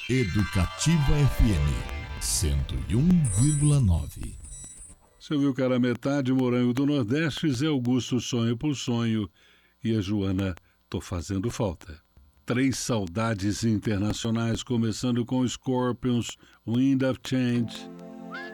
Educativa FM 101,9. Você ouviu Cara Metade, Morango do Nordeste, Zé Augusto, Sonho por Sonho, e a Joana, Tô Fazendo Falta. 3 saudades internacionais, começando com Scorpions, Wind of Change.